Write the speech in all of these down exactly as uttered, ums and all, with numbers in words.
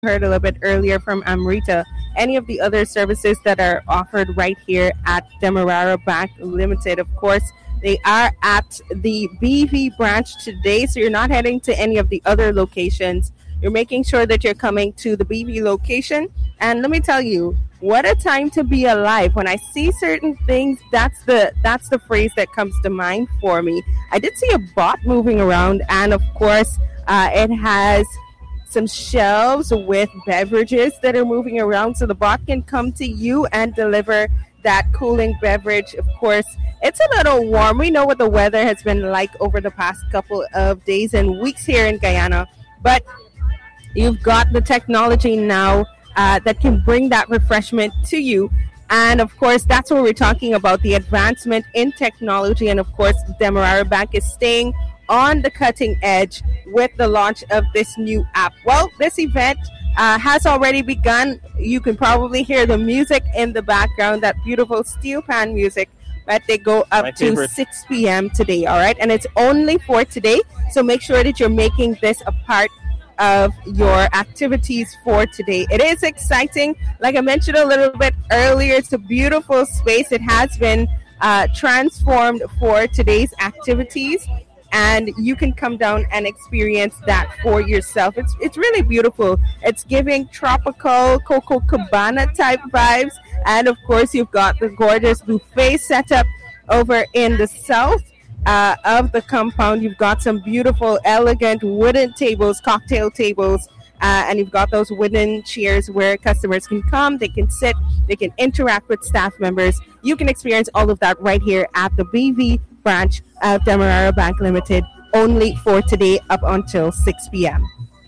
heard a little bit earlier from Amrita, any of the other services that are offered right here at Demerara Bank Limited, of course, they are at the B V branch today, so you're not heading to any of the other locations. You're making sure that you're coming to the B V location. And let me tell you, what a time to be alive. When I see certain things, that's the that's the phrase that comes to mind for me. I did see a bot moving around, and of course, uh, it has some shelves with beverages that are moving around, so the bot can come to you and deliver that cooling beverage. Of course, it's a little warm. We know what the weather has been like over the past couple of days and weeks here in Guyana, but you've got the technology now uh, that can bring that refreshment to you. And of course, that's what we're talking about, the advancement in technology. And of course, Demerara Bank is staying on the cutting edge with the launch of this new app. Well, this event uh, has already begun. You can probably hear the music in the background, that beautiful steel pan music. But they go up My to favorite. six p.m. today, all right? And it's only for today, so make sure that you're making this a part of your activities for today. It is exciting. Like I mentioned a little bit earlier, it's a beautiful space. It has been uh, transformed for today's activities, and you can come down and experience that for yourself. It's it's really beautiful. It's giving tropical Coco Cabana type vibes, and of course you've got the gorgeous buffet setup over in the south uh, of the compound. You've got some beautiful, elegant wooden tables, cocktail tables, uh, and you've got those wooden chairs where customers can come, they can sit, they can interact with staff members. You can experience all of that right here at the B V branch of Demerara Bank Limited, only for today up until six p.m.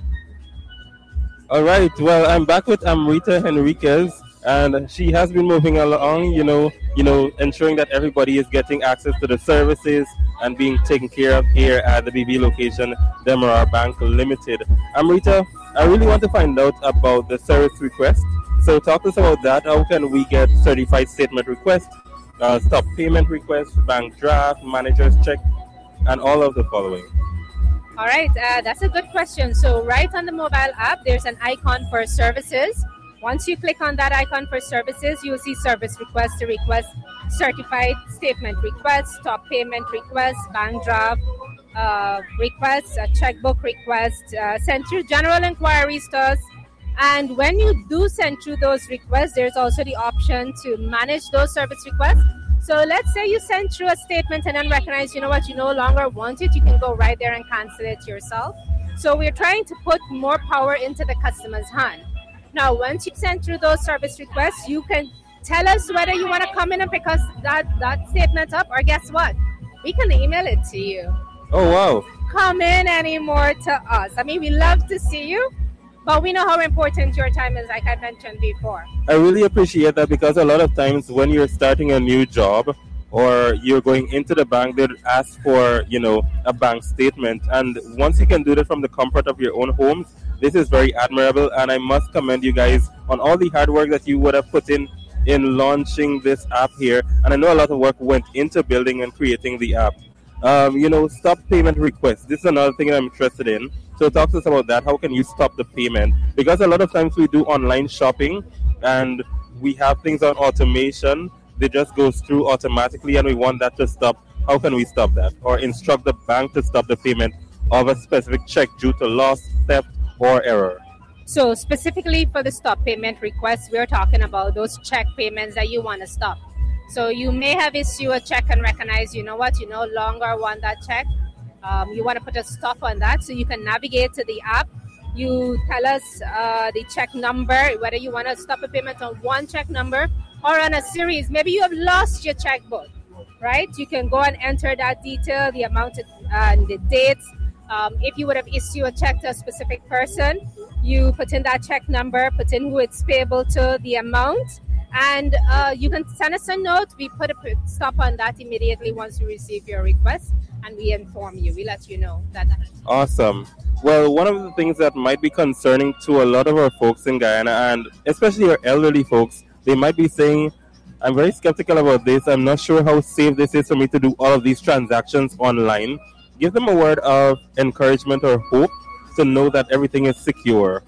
All right. Well, I'm back with Amrita Henriquez, and she has been moving along, you know, you know, ensuring that everybody is getting access to the services and being taken care of here at the B B location, Demerara Bank Limited. Amrita, I really want to find out about the service request. So talk to us about that. How can we get certified statement request, uh, stop payment request, bank draft, manager's check, and all of the following? All right, uh, that's a good question. So right on the mobile app, there's an icon for services. Once you click on that icon for services, you'll see service request to request certified statement request, stop payment request, bank draft uh, request, a checkbook request, uh, send through general inquiries to us. And when you do send through those requests, there's also the option to manage those service requests. So let's say you send through a statement and then recognize, you know what, you no longer want it. You can go right there and cancel it yourself. So we're trying to put more power into the customer's hand. Now, once you send through those service requests, you can tell us whether you want to come in and pick us that, that statement up, or guess what? We can email it to you. Oh, wow. Come in anymore to us. I mean, we love to see you, but we know how important your time is, like I mentioned before. I really appreciate that, because a lot of times when you're starting a new job or you're going into the bank, they'd ask for, you know, a bank statement. And once you can do that from the comfort of your own homes, this is very admirable. And I must commend you guys on all the hard work that you would have put in in launching this app here. And I know a lot of work went into building and creating the app. Um, you know, stop payment requests. This is another thing that I'm interested in. So talk to us about that. How can you stop the payment? Because a lot of times we do online shopping and we have things on automation. They just goes through automatically, and we want that to stop. How can we stop that? Or instruct the bank to stop the payment of a specific check due to loss, theft, or error? So specifically for the stop payment requests, we're talking about those check payments that you want to stop. So you may have issued a check and recognize, you know what, you no longer want that check. Um, you want to put a stop on that, so you can navigate to the app. You tell us uh, the check number, whether you want to stop a payment on one check number or on a series. Maybe you have lost your checkbook, right? You can go and enter that detail, the amount of, uh, and the dates. Um, if you would have issued a check to a specific person, you put in that check number, put in who it's payable to, the amount, and uh, you can send us a note. We put a stop on that immediately once we receive your request, and we inform you. We let you know that. Awesome. Well, one of the things that might be concerning to a lot of our folks in Guyana, and especially our elderly folks, they might be saying, I'm very skeptical about this. I'm not sure how safe this is for me to do all of these transactions online. Give them a word of encouragement or hope to know that everything is secure.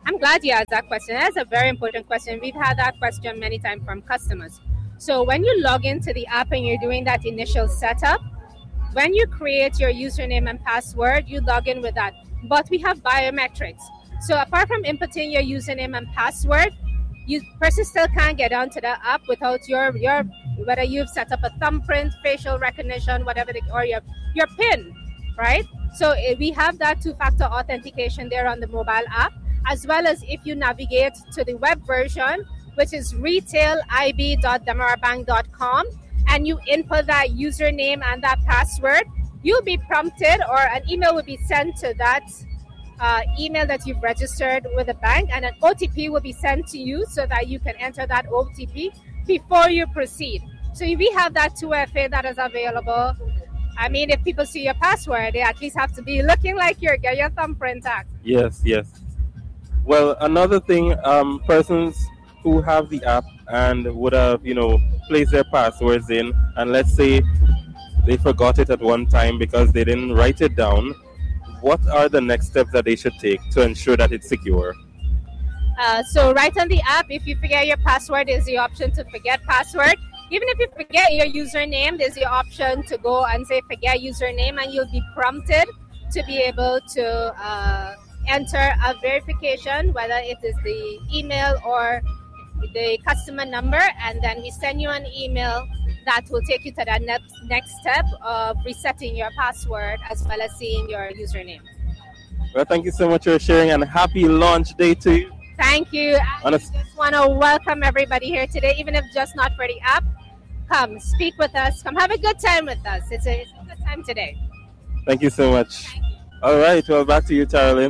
I'm glad you asked that question. That's a very important question. We've had that question many times from customers. So when you log into the app and you're doing that initial setup, when you create your username and password, you log in with that. But we have biometrics. So apart from inputting your username and password, you person still can't get onto the app without your your whether you've set up a thumbprint, facial recognition, whatever, the, or your your PIN, right? So uh, we have that two-factor authentication there on the mobile app, as well as if you navigate to the web version, which is retail I B dot demerara bank dot com, and you input that username and that password, you'll be prompted, or an email will be sent to that uh, email that you've registered with the bank, and an O T P will be sent to you so that you can enter that O T P before you proceed. So we have that two F A that is available. I mean, if people see your password, they at least have to be looking like you're get your thumbprint act. Yes, yes. Well, another thing, um, persons who have the app and would have, you know, placed their passwords in, and let's say they forgot it at one time because they didn't write it down, what are the next steps that they should take to ensure that it's secure? Uh, so right on the app, if you forget your password, there's the option to forget password. Even if you forget your username, there's the option to go and say forget username, and you'll be prompted to be able to uh, enter a verification, whether it is the email or the customer number, and then we send you an email that will take you to that next next step of resetting your password as well as seeing your username. Well, thank you so much for sharing, and happy launch day to you. Thank you. I just want to welcome everybody here today, even if just not for the app. Come, speak with us. Come have a good time with us. It's a, it's a good time today. Thank you so much. All right, well, back to you, Taralyn.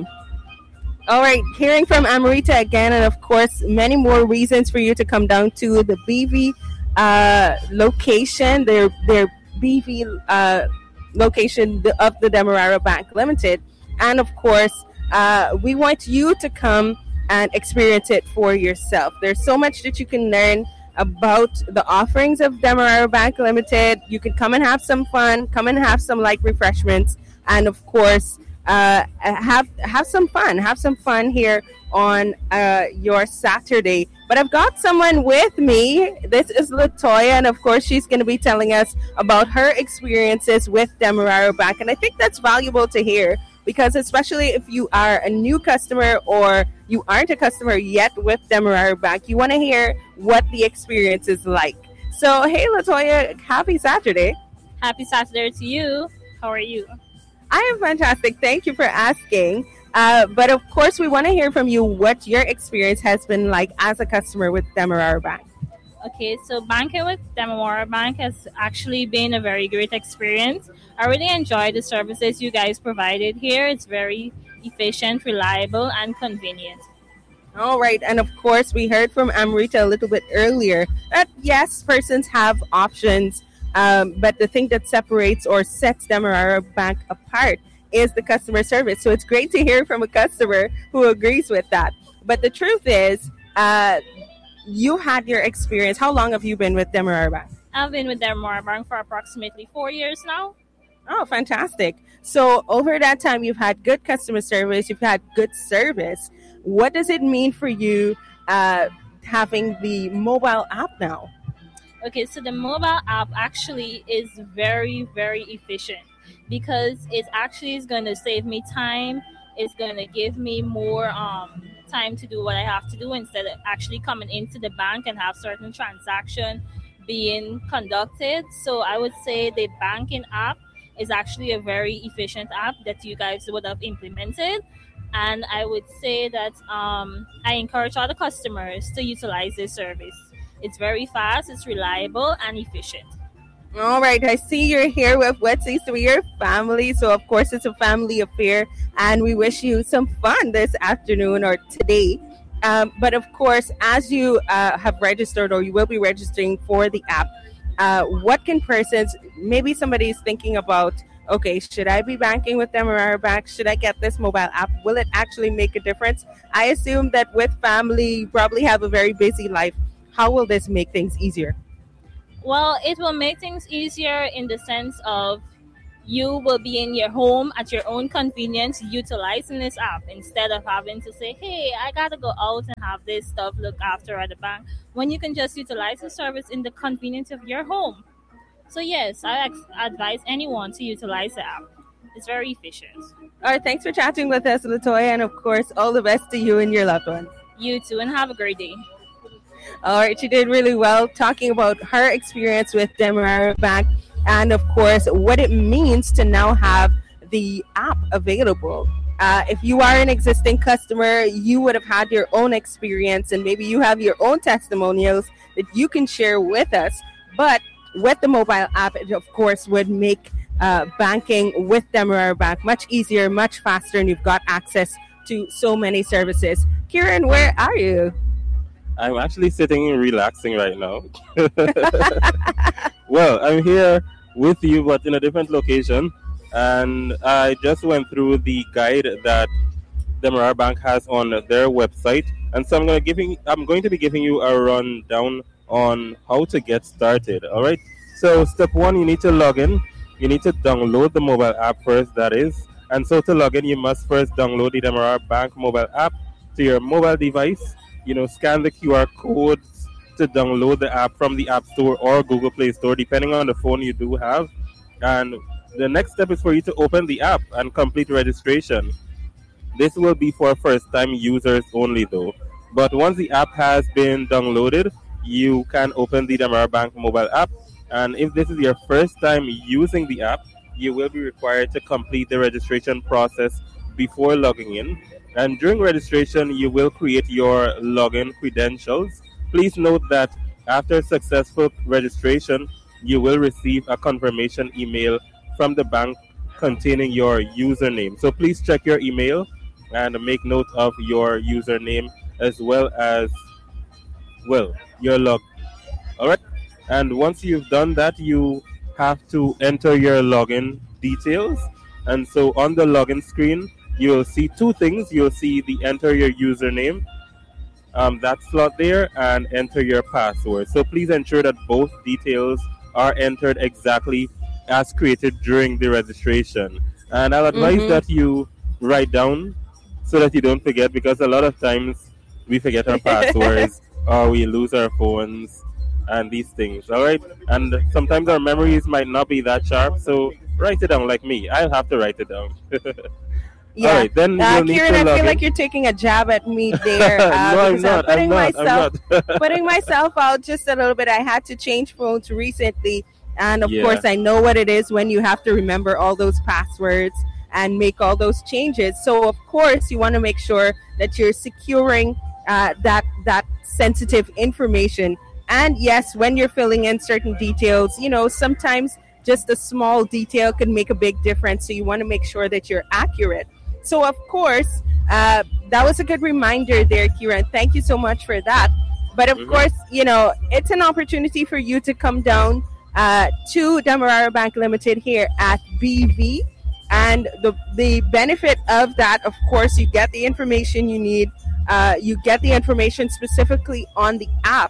All right, hearing from Amrita again, and of course, many more reasons for you to come down to the B V uh, location, their their B V uh, location of the Demerara Bank Limited. And of course, uh, we want you to come and experience it for yourself. There's so much that you can learn about the offerings of Demerara Bank Limited. You can come and have some fun, come and have some light refreshments, and of course, uh, have have some fun. Have some fun here on uh, your Saturday. But I've got someone with me. This is Latoya, and of course, she's going to be telling us about her experiences with Demerara Bank, and I think that's valuable to hear, because especially if you are a new customer or you aren't a customer yet with Demerara Bank, you want to hear what the experience is like. So, hey, Latoya, happy Saturday. Happy Saturday to you. How are you? I am fantastic. Thank you for asking. Uh, but of course, we want to hear from you what your experience has been like as a customer with Demerara Bank. Okay, so banking with Demerara Bank has actually been a very great experience. I really enjoy the services you guys provided here. It's very efficient, reliable, and convenient. All right. And of course, we heard from Amrita a little bit earlier that yes, persons have options, um, but the thing that separates or sets Demerara Bank apart is the customer service. So it's great to hear from a customer who agrees with that. But the truth is, uh, you had your experience. How long have you been with Demerara Bank? I've been with Demerara Bank for approximately four years now. Oh, fantastic. So over that time, you've had good customer service. You've had good service. What does it mean for you uh, having the mobile app now? Okay, so the mobile app actually is very, very efficient because it actually is going to save me time. It's going to give me more um, time to do what I have to do instead of actually coming into the bank and have certain transaction being conducted. So I would say the banking app is actually a very efficient app that you guys would have implemented. And I would say that um, I encourage all the customers to utilize this service. It's very fast, it's reliable, and efficient. All right, I see you're here with what seems to be your family. So, of course, it's a family affair, and we wish you some fun this afternoon or today. Um, but, of course, as you uh, have registered or you will be registering for the app, uh, what can persons, maybe somebody is thinking about, okay, should I be banking with Demerara Bank? Should I get this mobile app? Will it actually make a difference? I assume that with family, you probably have a very busy life. How will this make things easier? Well, it will make things easier in the sense of you will be in your home at your own convenience utilizing this app instead of having to say, hey, I got to go out and have this stuff looked after at the bank, when you can just utilize the service in the convenience of your home. So yes, I ex- advise anyone to utilize the app. It's very efficient. All right, thanks for chatting with us, Latoya, and of course, all the best to you and your loved ones. You too, and have a great day. All right, she did really well talking about her experience with Demerara Bank and, of course, what it means to now have the app available. Uh, if you are an existing customer, you would have had your own experience, and maybe you have your own testimonials that you can share with us. But with the mobile app, it, of course, would make uh, banking with Demerara Bank much easier, much faster, and you've got access to so many services. Kieran, where are you? I'm actually sitting and relaxing right now. Well, I'm here with you, but in a different location. And I just went through the guide that Demerara Bank has on their website. And so I'm going to giving I'm going to be giving you a rundown on how to get started. All right. So step one, you need to log in. You need to download the mobile app first, that is. And so to log in, you must first download the Demerara Bank mobile app to your mobile device. You know, scan the Q R codes to download the app from the App Store or Google Play Store, depending on the phone you do have. And the next step is for you to open the app and complete registration. This will be for first-time users only, though. But once the app has been downloaded, you can open the Demerara Bank mobile app. And if this is your first time using the app, you will be required to complete the registration process before logging in. And during registration, you will create your login credentials. Please note that after successful registration, you will receive a confirmation email from the bank containing your username. So please check your email and make note of your username as well as, well, your log. All right. And once you've done that, you have to enter your login details. And so on the login screen, you'll see two things. You'll see the enter your username, um, that slot there, and enter your password. So please ensure that both details are entered exactly as created during the registration. And I'll advise Mm-hmm. that you write down so that you don't forget, because a lot of times we forget our passwords or we lose our phones and these things. All right. And sometimes our memories might not be that sharp. So write it down like me. I'll have to write it down. Yeah. All right, then uh, you'll need Kieran, to I log feel in. like you're taking a jab at me there. Uh, No, I'm because not, putting I'm not, I'm myself, not. putting myself out just a little bit. I had to change phones recently, and of Yeah. course, I know what it is when you have to remember all those passwords and make all those changes. So, of course, you want to make sure that you're securing uh, that that sensitive information. And yes, when you're filling in certain details, you know, sometimes just a small detail can make a big difference. So you want to make sure that you're accurate. So, of course, uh, that was a good reminder there, Kieran. Thank you so much for that. But, of Mhm. course, you know, it's an opportunity for you to come down uh, to Demerara Bank Limited here at B V. And the, the benefit of that, of course, you get the information you need. Uh, you get the information specifically on the app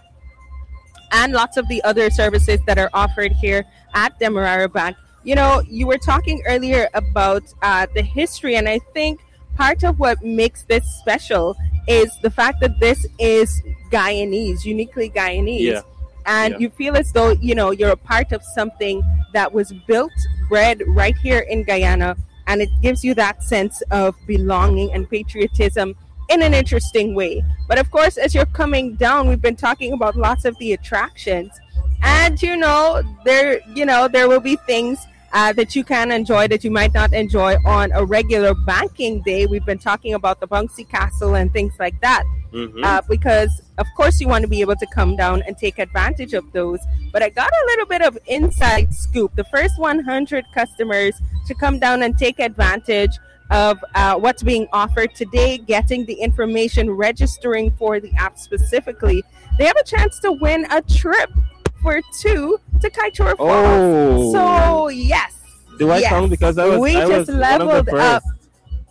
and lots of the other services that are offered here at Demerara Bank. You know, you were talking earlier about uh, the history, and I think part of what makes this special is the fact that this is Guyanese, uniquely Guyanese. Yeah. And Yeah. you feel as though, you know, you're a part of something that was built, bred right here in Guyana, and it gives you that sense of belonging and patriotism in an interesting way. But of course, as you're coming down, we've been talking about lots of the attractions, and you know, there, you know, there will be things uh, that you can enjoy that you might not enjoy on a regular banking day. We've been talking about the Bouncy Castle and things like that. Mhm. Uh, because of course you want to be able to come down and take advantage of those. But I got a little bit of inside scoop. The first one hundred customers to come down and take advantage of uh, what's being offered today, getting the information, registering for the app specifically, they have a chance to win a trip for two to Kaitoura Falls. Oh. So yes. Do I yes. count because I was, we I just was one of leveled the up. first?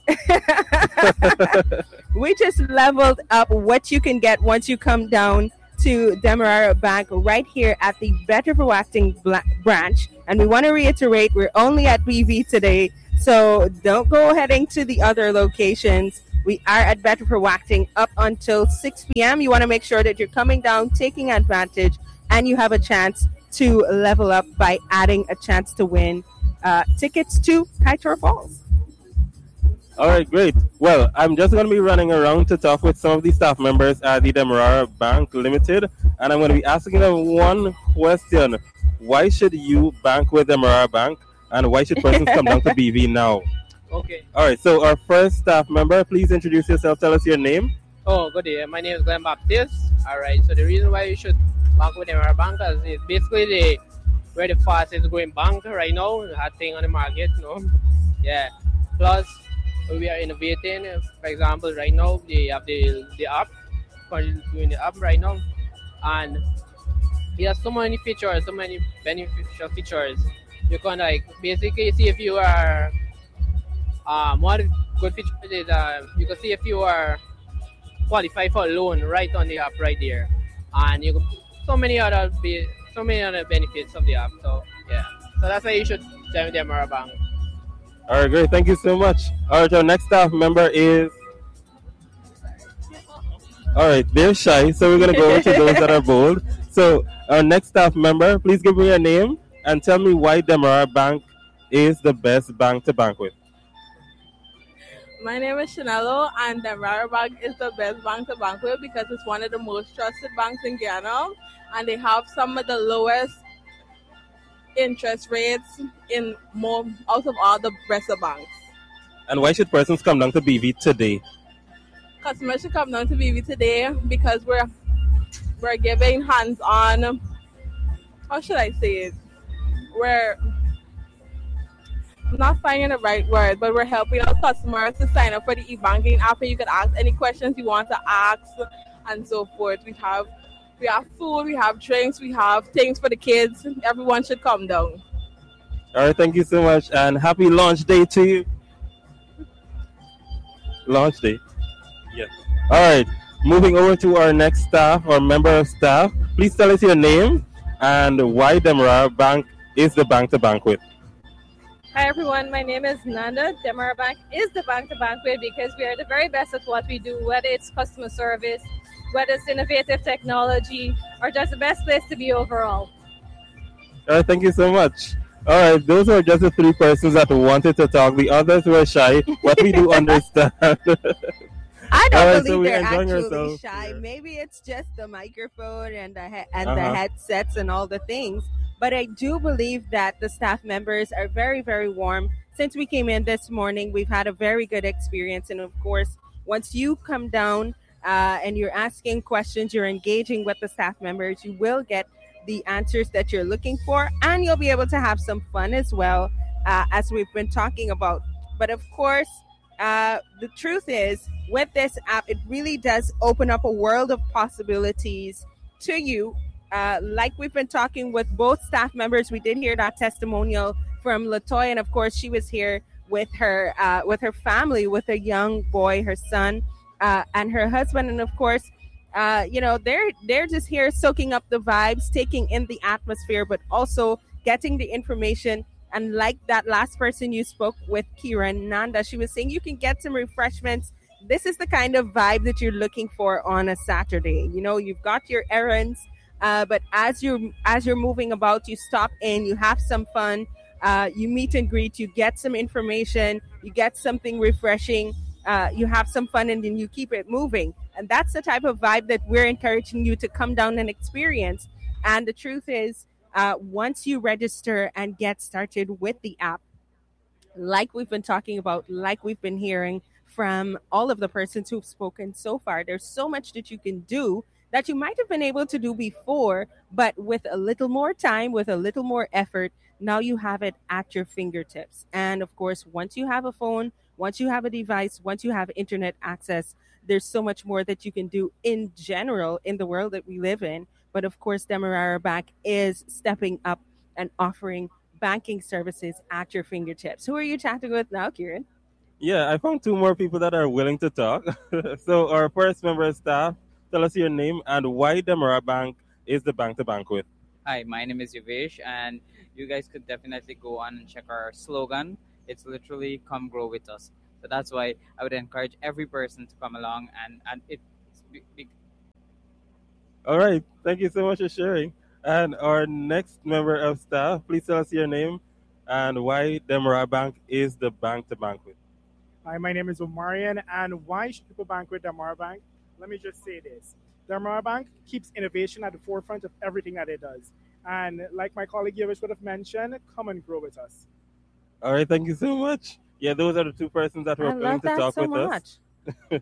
We just leveled up what you can get once you come down to Demerara Bank right here at the Better for Acting bla- branch. And we want to reiterate, we're only at B V today, so don't go heading to the other locations. We are at Better for Acting up until six p.m. You want to make sure that you're coming down, taking advantage, and you have a chance to level up by adding a chance to win uh, tickets to Kaitoura Falls. All right, great. Well, I'm just going to be running around to talk with some of the staff members at the Demerara Bank Limited, and I'm going to be asking them one question. Why should you bank with Demerara Bank, and why should persons come down to B V now? Okay. All right, so our first staff member, please introduce yourself. Tell us your name. Oh, good day. My name is Glenn Baptiste. All right, so the reason why you should bank with Demerara Bank is it's basically the where the fastest growing bank right now, hot thing on the market, you know. Yeah. Plus, we are innovating. For example, right now they have the the app, doing the app right now, and it has so many features, so many beneficial features. You can like basically see if you are. Um, one good feature is uh, you can see if you are qualified for a loan right on the app right there, and you can, so many other be, so many other benefits of the app. So yeah, so that's why you should join Demerara Bank. All right, great. Thank you so much. All right, our next staff member is... All right, they're shy, so we're going to go over to those that are bold. So our next staff member, please give me your name and tell me why Demerara Bank is the best bank to bank with. My name is Chanelo, and Demerara Bank is the best bank to bank with because it's one of the most trusted banks in Guyana, and they have some of the lowest interest rates in more out of all the rest of banks. And why should persons come down to B V today? Customers should come down to B V today because we're we're giving hands-on. How should I say it? We're I'm not finding the right word, but we're helping our customers to sign up for the e-banking app, and you can ask any questions you want to ask, and so forth. We have we have food, we have drinks, we have things for the kids. Everyone should come down. All right, thank you so much, and happy launch day to you. Launch day. Yes. All right, moving over to our next staff or member of staff. Please tell us your name and why Demerara Bank is the bank to bank with. Hi everyone, my name is Nanda. Demerara Bank is the bank to bank with because we are the very best at what we do, whether it's customer service, whether it's innovative technology, or just the best place to be overall. All right, thank you so much. All right, those are just the three persons that wanted to talk. The others were shy, but we do understand. I don't All right, believe so we're they're enjoying actually ourselves shy. here. Maybe it's just the microphone and the he- and the Uh-huh. headsets and all the things. But I do believe that the staff members are very, very warm. Since we came in this morning, we've had a very good experience. And of course, once you come down uh, and you're asking questions, you're engaging with the staff members, you will get the answers that you're looking for, and you'll be able to have some fun as well, uh, as we've been talking about. But of course, uh, the truth is, with this app, it really does open up a world of possibilities to you. Uh, like we've been talking with both staff members, we did hear that testimonial from Latoya, and of course, she was here with her uh, with her family, with a young boy, her son, uh, and her husband, and of course, uh, you know, they're they're just here soaking up the vibes, taking in the atmosphere, but also getting the information. And like that last person you spoke with, Kira Nanda, she was saying you can get some refreshments. This is the kind of vibe that you're looking for on a Saturday. You know, you've got your errands, uh, but as you're as you're moving about, you stop in, you have some fun, uh, you meet and greet, you get some information, you get something refreshing, uh, you have some fun, and then you keep it moving. And that's the type of vibe that we're encouraging you to come down and experience. And the truth is, uh, once you register and get started with the app, like we've been talking about, like we've been hearing from all of the persons who've spoken so far, there's so much that you can do that you might have been able to do before, but with a little more time, with a little more effort, now you have it at your fingertips. And of course, once you have a phone, once you have a device, once you have internet access, there's so much more that you can do in general in the world that we live in. But of course, Demerara Bank is stepping up and offering banking services at your fingertips. Who are you chatting with now, Kieran? Yeah, I found two more people that are willing to talk. So our first member of staff, tell us your name and why Demerara Bank is the bank to bank with. Hi, my name is Yuvesh, and you guys could definitely go on and check our slogan. It's literally "Come grow with us." So that's why I would encourage every person to come along, and and it's be, be, All right. Thank you so much for sharing. And our next member of staff, please tell us your name and why Demerara Bank is the bank to bank with. Hi, my name is Omarian, and why should people bank with Damara Bank? Let me just say this. Damara Bank keeps innovation at the forefront of everything that it does. And like my colleague Yavish would have mentioned, come and grow with us. All right. Thank you so much. Yeah, those are the two persons that were I going love to that talk so with much. us.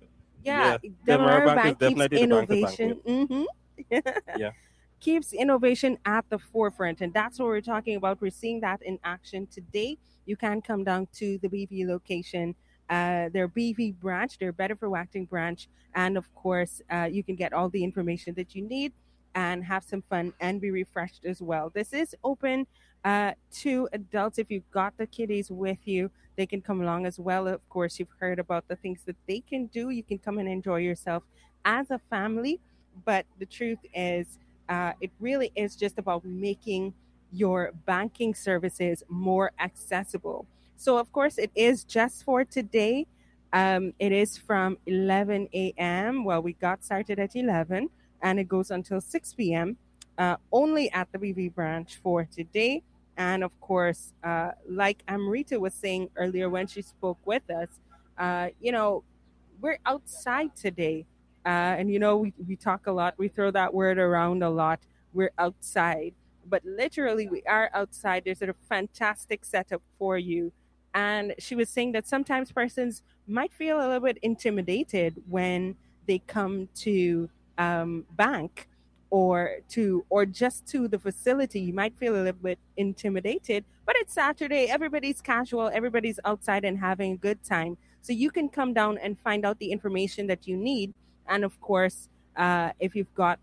Yeah, Yeah, Demerara Demerara Bank is Bank keeps definitely the bank to bank innovation. with. hmm Yeah. keeps innovation at the forefront, and that's what we're talking about. We're seeing that in action today. You can come down to the B V location, uh, their B V branch, their Better for Acting branch, and of course, uh, you can get all the information that you need and have some fun and be refreshed as well. This is open uh, to adults. If you've got the kiddies with you, they can come along as well. Of course, you've heard about the things that they can do. You can come and enjoy yourself as a family. But the truth is, uh, it really is just about making your banking services more accessible. So, of course, it is just for today. Um, it is from eleven a m. Well, we got started at eleven and it goes until six p m. Uh, only at the B V branch for today. And of course, uh, like Amrita was saying earlier when she spoke with us, uh, you know, we're outside today. Uh, and you know, we, we talk a lot, we throw that word around a lot. We're outside, but literally, we are outside. There's a fantastic setup for you. And she was saying that sometimes persons might feel a little bit intimidated when they come to um, bank or to or just to the facility. You might feel a little bit intimidated, but it's Saturday. Everybody's casual. Everybody's outside and having a good time. So you can come down and find out the information that you need. And of course, uh, if you've got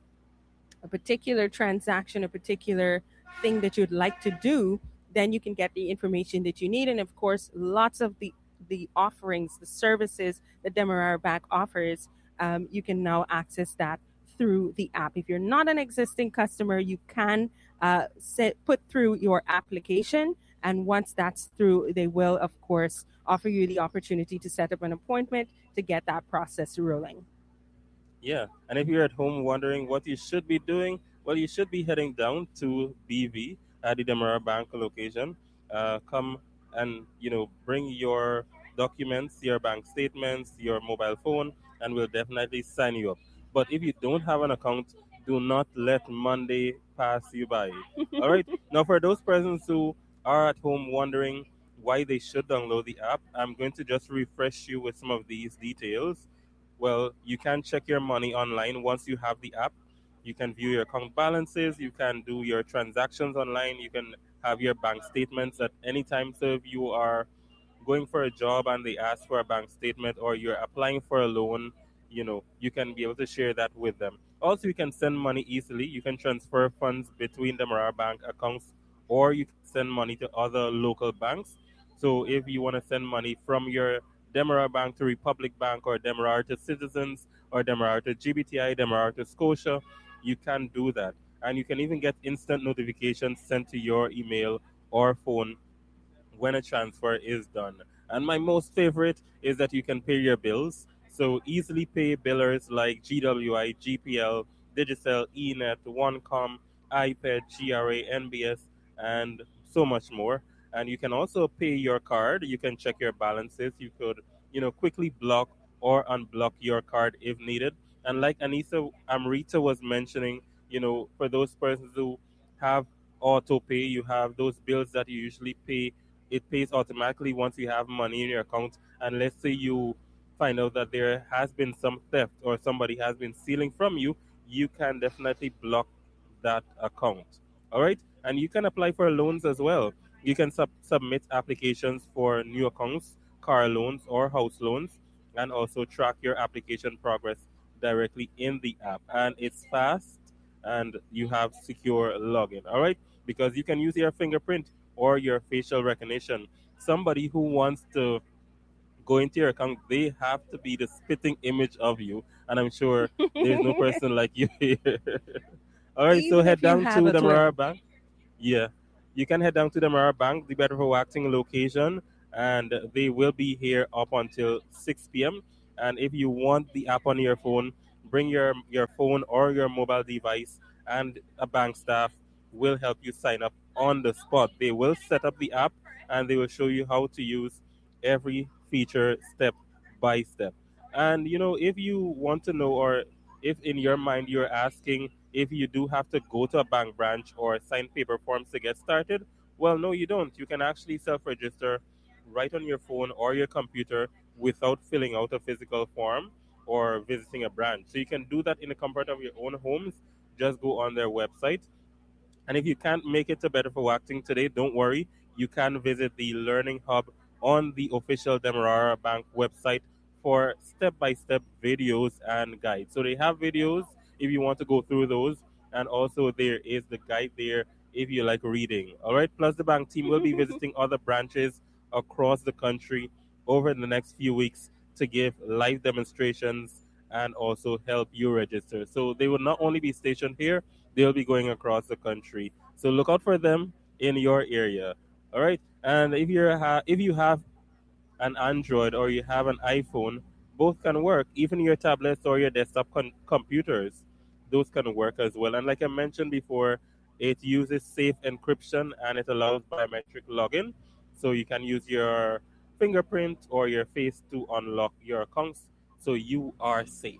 a particular transaction, a particular thing that you'd like to do, then you can get the information that you need. And of course, lots of the the offerings, the services that Demerara Bank offers, um, you can now access that through the app. If you're not an existing customer, you can uh, set, put through your application. And once that's through, they will, of course, offer you the opportunity to set up an appointment to get that process rolling. Yeah, and if you're at home wondering what you should be doing, well, you should be heading down to B V at the Demerara Bank location. Uh, come and you know bring your documents, your bank statements, your mobile phone, and we'll definitely sign you up. But if you don't have an account, do not let Monday pass you by. All right. Now, for those persons who are at home wondering why they should download the app, I'm going to just refresh you with some of these details. Well, you can check your money online once you have the app. You can view your account balances. You can do your transactions online. You can have your bank statements at any time. So if you are going for a job and they ask for a bank statement or you're applying for a loan, you know, you can be able to share that with them. Also, you can send money easily. You can transfer funds between the Demerara Bank accounts or you can send money to other local banks. So if you want to send money from your Demerara Bank to Republic Bank or Demerara to Citizens or Demerara to G B T I, Demerara to Scotia, you can do that. And you can even get instant notifications sent to your email or phone when a transfer is done. And my most favorite is that you can pay your bills. So easily pay billers like G W I, G P L, Digicel, eNet, OneCom, iPad, G R A, N B S, and so much more. And you can also pay your card. You can check your balances. You could, you know, quickly block or unblock your card if needed. And like Anissa Amrita was mentioning, you know, for those persons who have auto pay, you have those bills that you usually pay. It pays automatically once you have money in your account. And let's say you find out that there has been some theft or somebody has been stealing from you, you can definitely block that account. All right. And you can apply for loans as well. You can sub- submit applications for new accounts, car loans, or house loans, and also track your application progress directly in the app. And it's fast and you have secure login. All right. Because you can use your fingerprint or your facial recognition. Somebody who wants to go into your account, they have to be the spitting image of you. And I'm sure there's no person like you here. All right, so Even head if you down have to a the twin. Marara Bank. Yeah, you can head down to the Marara Bank, the Better for Waxing location, and they will be here up until six p.m. And if you want the app on your phone, bring your your phone or your mobile device, and a bank staff will help you sign up on the spot. They will set up the app and they will show you how to use every feature step by step. And you know, if you want to know, or if in your mind you're asking if you do have to go to a bank branch or sign paper forms to get started, well, no, you don't. You can actually self register right on your phone or your computer without filling out a physical form or visiting a branch. So you can do that in the comfort of your own homes. Just go on their website. And if you can't make it to Better for Waxing today, don't worry. You can visit the Learning Hub on the official Demerara Bank website for step-by-step videos and guides. So they have videos if you want to go through those, and also there is the guide there if you like reading. All right. Plus, the bank team will be visiting other branches across the country over the next few weeks to give live demonstrations and also help you register. So they will not only be stationed here, they'll be going across the country. So look out for them in your area. All right. And if you're ha- if you have an Android or you have an iPhone, both can work. Even your tablets or your desktop con- computers, those can work as well. And like I mentioned before, it uses safe encryption and it allows biometric login. So you can use your fingerprint or your face to unlock your accounts, so you are safe.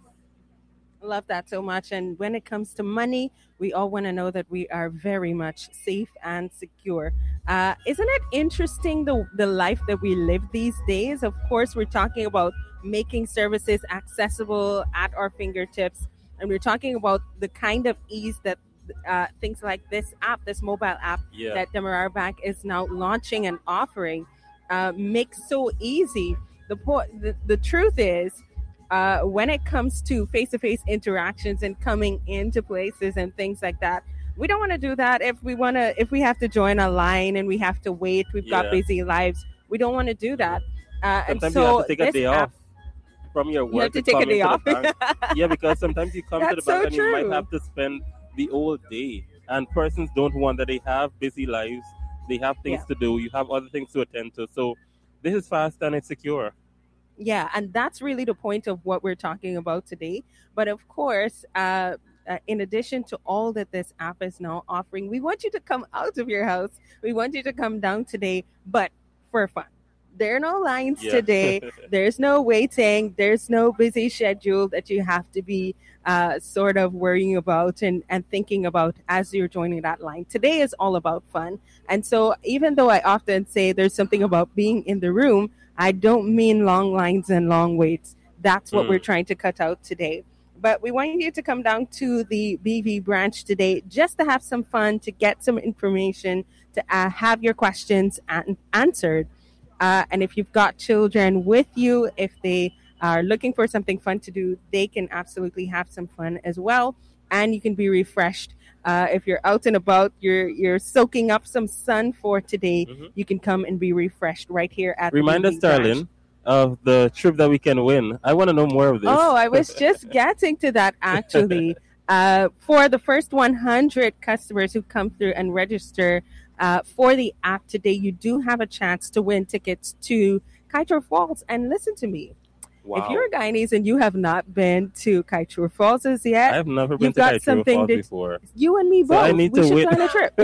Love that so much. And when it comes to money, we all want to know that we are very much safe and secure. Uh, isn't it interesting the the life that we live these days? Of course, we're talking about making services accessible at our fingertips, and we're talking about the kind of ease that uh, things like this app, this mobile app Yeah. that Demerara Bank is now launching and offering, uh, makes so easy. The, po- the the truth is, uh, when it comes to face-to-face interactions and coming into places and things like that, we don't want to do that. If we want to, if we have to join a line and we have to wait, we've got Yeah. busy lives. We don't want to do that. Uh, and Sometimes so you have to take a this day app- off from your You work have to to take a come day into off. the bank. Yeah, because sometimes you come to the That's bank so and you might true. have to spend the whole day. And persons don't want that. They have busy lives. They have things Yeah. to do. You have other things to attend to. So this is fast and it's secure. Yeah, and that's really the point of what we're talking about today. But of course, uh, uh, in addition to all that this app is now offering, we want you to come out of your house. We want you to come down today, but for fun. There are no lines Yeah. today. There's no waiting. There's no busy schedule that you have to be uh, sort of worrying about and, and thinking about as you're joining that line. Today is all about fun. And so, even though I often say there's something about being in the room, I don't mean long lines and long waits. That's what Mm. we're trying to cut out today. But we want you to come down to the B V branch today just to have some fun, to get some information, to uh, have your questions an- answered. Uh, and if you've got children with you, if they are looking for something fun to do, they can absolutely have some fun as well. And you can be refreshed. Uh, if you're out and about, you're you're soaking up some sun for today, Mhm. you can come and be refreshed right here at Remind the us, B V branch. Starlin, of the trip that we can win. I want to know more of this. Oh, I was just getting to that actually. Uh, for the first one hundred customers who come through and register uh, for the app today, you do have a chance to win tickets to Kaitor Falls. And listen to me. Wow. If you're a Guyanese and you have not been to Kaitor Falls as yet, I have never been you've to got Kaituro something Falls that- before. you and me So I both. need we to should win. plan a trip.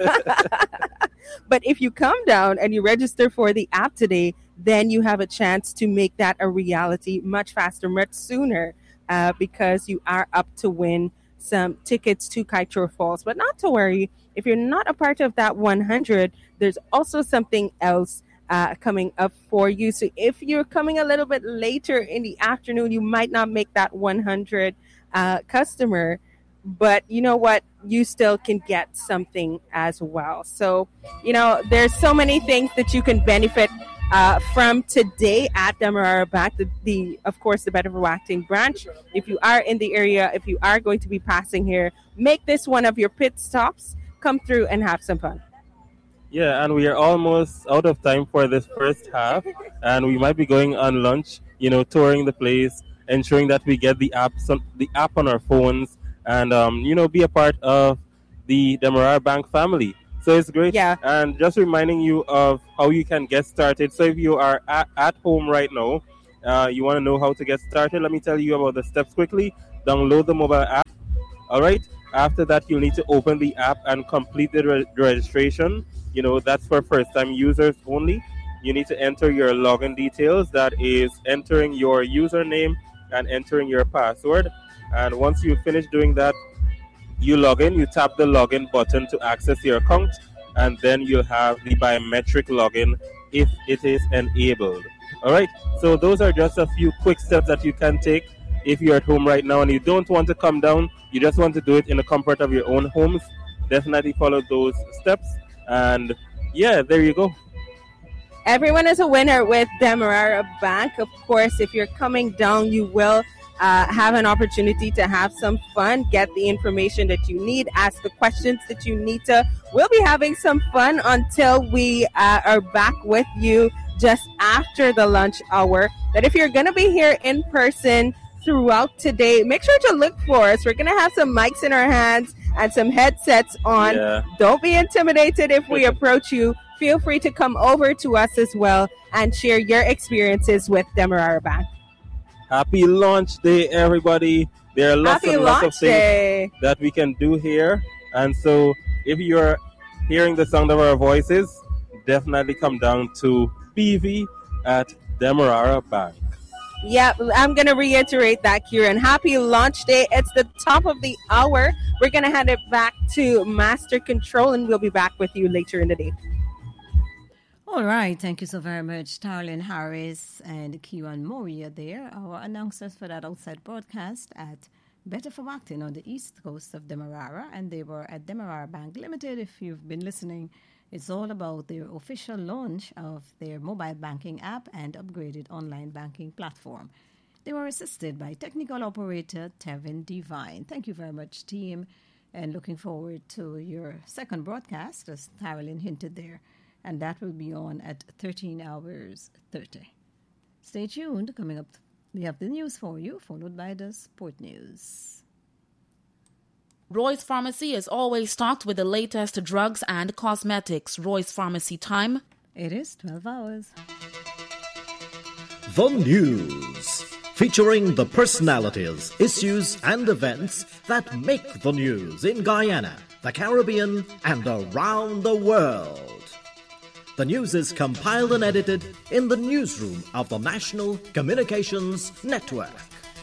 But if you come down and you register for the app today, then you have a chance to make that a reality much faster, much sooner, uh, because you are up to win some tickets to Kaitor Falls. But not to worry, if you're not a part of that one hundred, there's also something else uh, coming up for you. So if you're coming a little bit later in the afternoon, you might not make that one hundred uh, customer. But you know what? You still can get something as well. So, you know, there's so many things that you can benefit uh, from today at Demerara Bank, the, the of course, the Better for Waxing branch. If you are in the area, if you are going to be passing here, make this one of your pit stops. Come through and have some fun. Yeah, and we are almost out of time for this first half, and we might be going on lunch, you know, touring the place, ensuring that we get the app, some, the app on our phones, and um, you know, be a part of the Demerara Bank family. So it's great. Yeah. And just reminding you of how you can get started. So if you are at, at home right now, uh, you want to know how to get started, let me tell you about the steps quickly. Download the mobile app. All right. After that, you'll need to open the app and complete the re- registration. You know, that's for first time users only. You need to enter your login details. That is entering your username and entering your password. And once you finish doing that, you log in, you tap the login button to access your account, and then you'll have the biometric login if it is enabled. All right. So those are just a few quick steps that you can take. If you're at home right now and you don't want to come down, you just want to do it in the comfort of your own homes, definitely follow those steps. And yeah, there you go. Everyone is a winner with Demerara Bank. Of course, if you're coming down, you will uh, have an opportunity to have some fun, get the information that you need, ask the questions that you need to. We'll be having some fun until we uh, are back with you just after the lunch hour. But if you're going to be here in person throughout today, make sure to look for us. We're going to have some mics in our hands and some headsets on. Yeah. Don't be intimidated if we approach you. Feel free to come over to us as well and share your experiences with Demerara Bank. Happy launch day, everybody. There are lots Happy and lots of launch things day. that we can do here. And so if you're hearing the sound of our voices, definitely come down to B V at Demerara Bank. Yeah, I'm going to reiterate that, Kieran. Happy launch day. It's the top of the hour. We're going to hand it back to Master Control, and we'll be back with you later in the day. All right. Thank you so very much, Tarlin Harris and Kieran Moria there, our announcers for that outside broadcast at Better for Acting on the east coast of Demerara. And they were at Demerara Bank Limited. If you've been listening, it's all about their official launch of their mobile banking app and upgraded online banking platform. They were assisted by technical operator Tevin Devine. Thank you very much, team, and looking forward to your second broadcast, as Carolyn hinted there, and that will be on at thirteen hours thirty. Stay tuned. Coming up, we have the news for you, followed by the sport news. Roy's Pharmacy is always stocked with the latest drugs and cosmetics. Roy's Pharmacy time. It is twelve hours. The news, featuring the personalities, issues, and events that make the news in Guyana, the Caribbean, and around the world. The news is compiled and edited in the newsroom of the National Communications Network.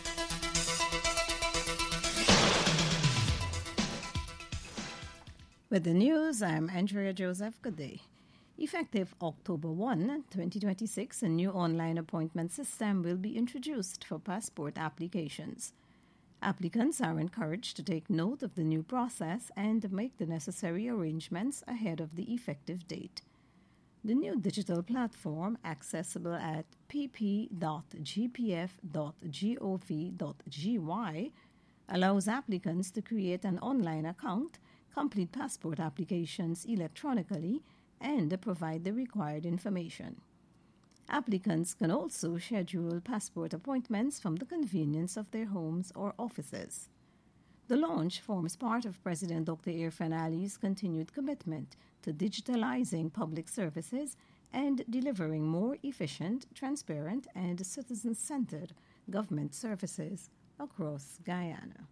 With the news, I'm Andrea Joseph. Good day. Effective October first, twenty twenty-six, a new online appointment system will be introduced for passport applications. Applicants are encouraged to take note of the new process and make the necessary arrangements ahead of the effective date. The new digital platform, accessible at p p dot g p f dot gov dot g y, allows applicants to create an online account, complete passport applications electronically, and provide the required information. Applicants can also schedule passport appointments from the convenience of their homes or offices. The launch forms part of President Doctor Irfan Ali's continued commitment to digitalizing public services and delivering more efficient, transparent, and citizen-centered government services across Guyana.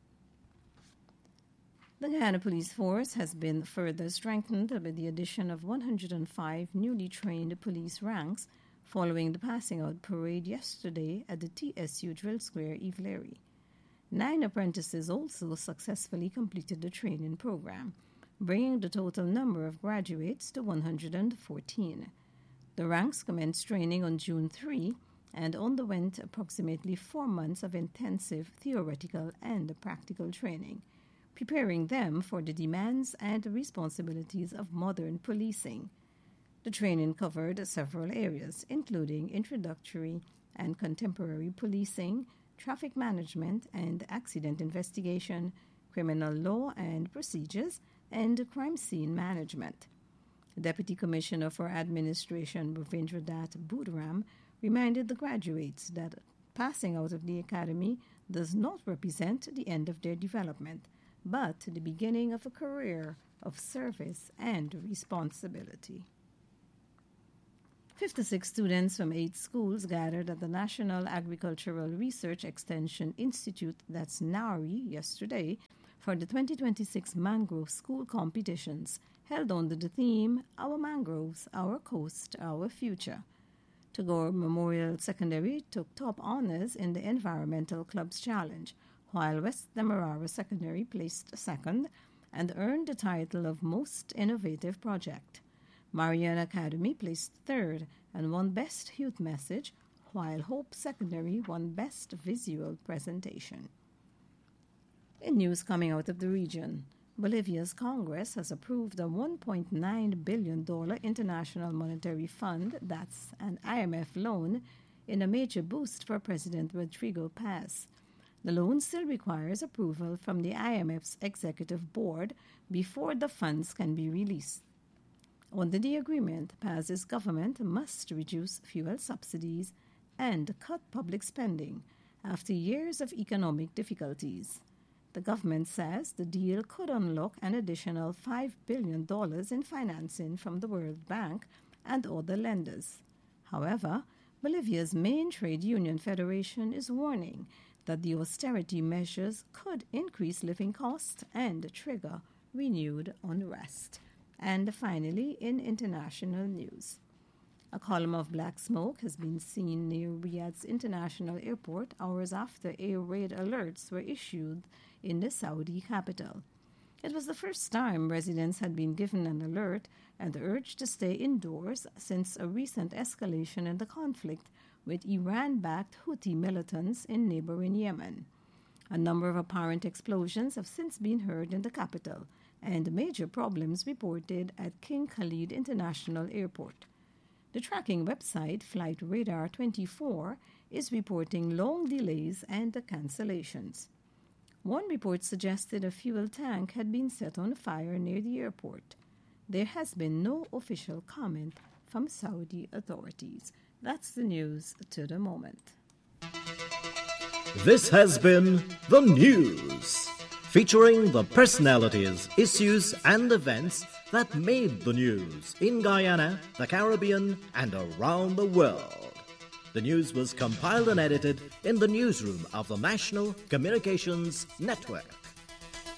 The Guyana Police Force has been further strengthened with the addition of one hundred five newly trained police ranks following the passing out parade yesterday at the T S U Drill Square, Ivlery. Nine apprentices also successfully completed the training program, bringing the total number of graduates to one hundred fourteen. The ranks commenced training on June third and underwent approximately four months of intensive theoretical and practical training, preparing them for the demands and responsibilities of modern policing. The training covered several areas, including introductory and contemporary policing, traffic management and accident investigation, criminal law and procedures, and crime scene management. The Deputy Commissioner for Administration, Ravindranath Budram, reminded the graduates that passing out of the academy does not represent the end of their development, but the beginning of a career of service and responsibility. fifty-six students from eight schools gathered at the National Agricultural Research Extension Institute, that's NARI, yesterday for the twenty twenty-six Mangrove School competitions held under the theme, Our Mangroves, Our Coast, Our Future. Tagore Memorial Secondary took top honors in the Environmental Clubs Challenge, while West Demerara Secondary placed second and earned the title of Most Innovative Project. Marian Academy placed third and won Best Youth Message, while Hope Secondary won Best Visual Presentation. In news coming out of the region, Bolivia's Congress has approved a one point nine billion dollars International Monetary Fund, that's an I M F loan, in a major boost for President Rodrigo Paz. The loan still requires approval from the I M F's executive board before the funds can be released. Under the agreement, Paz's government must reduce fuel subsidies and cut public spending after years of economic difficulties. The government says the deal could unlock an additional five billion dollars in financing from the World Bank and other lenders. However, Bolivia's main trade union federation is warning that the austerity measures could increase living costs and trigger renewed unrest. And finally, in international news, a column of black smoke has been seen near Riyadh's international airport hours after air raid alerts were issued in the Saudi capital. It was the first time residents had been given an alert and urged to stay indoors since a recent escalation in the conflict with Iran-backed Houthi militants in neighboring Yemen. A number of apparent explosions have since been heard in the capital, and major problems reported at King Khalid International Airport. The tracking website Flight Radar twenty-four is reporting long delays and cancellations. One report suggested a fuel tank had been set on fire near the airport. There has been no official comment from Saudi authorities. That's the news to the moment. This has been The News, featuring the personalities, issues, and events that made the news in Guyana, the Caribbean, and around the world. The news was compiled and edited in the newsroom of the National Communications Network.